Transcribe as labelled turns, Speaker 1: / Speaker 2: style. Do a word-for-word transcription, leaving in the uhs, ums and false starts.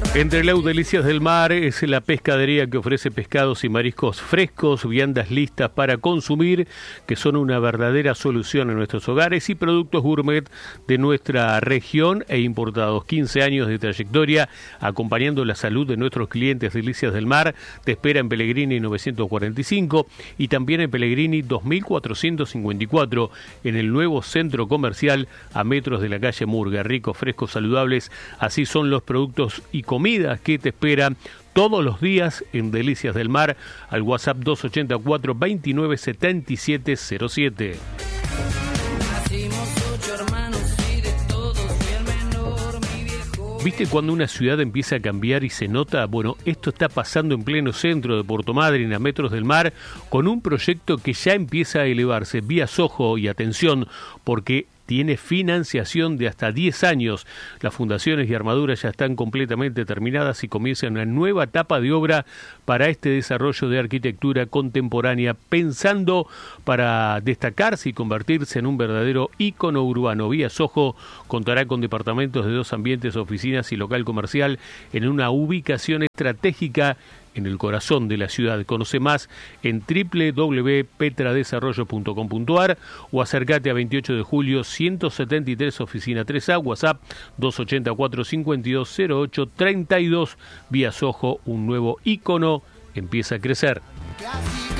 Speaker 1: Entreleu Delicias del Mar es la pescadería que ofrece pescados y mariscos frescos, viandas listas para consumir, que son una verdadera solución en nuestros hogares, y productos gourmet de nuestra región e importados. quince años de trayectoria acompañando la salud de nuestros clientes. Delicias del Mar te espera en Pellegrini novecientos cuarenta y cinco y también en Pellegrini dos mil cuatrocientos cincuenta y cuatro, en el nuevo centro comercial a metros de la calle Murga. Ricos, frescos, saludables, así son los productos y comidas que te esperan todos los días en Delicias del Mar, al WhatsApp dos ochenta y cuatro, veintinueve setenta y siete cero siete. ¿Viste cuando una ciudad empieza a cambiar y se nota? Bueno, esto está pasando en pleno centro de Puerto Madryn, a metros del mar, con un proyecto que ya empieza a elevarse. Vía Soho, y atención, porque tiene financiación de hasta diez años. Las fundaciones y armaduras ya están completamente terminadas y comienza una nueva etapa de obra para este desarrollo de arquitectura contemporánea, pensando para destacarse y convertirse en un verdadero ícono urbano. Vía Soho contará con departamentos de dos ambientes, oficinas y local comercial en una ubicación estratégica en el corazón de la ciudad. Conoce más en doble u doble u doble u punto petra desarrollo punto com punto a r o acércate a veintiocho de julio ciento setenta y tres, oficina tres A, WhatsApp dos ochenta y cuatro, cincuenta y dos cero ocho treinta y dos. Vía Soho, un nuevo ícono empieza a crecer.